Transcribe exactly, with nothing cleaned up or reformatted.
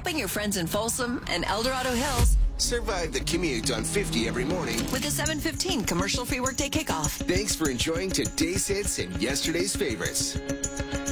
helping your friends in Folsom and El Dorado Hills Survive the commute on fifty every morning. with the seven fifteen commercial-free workday kickoff. Thanks for enjoying today's hits and yesterday's favorites.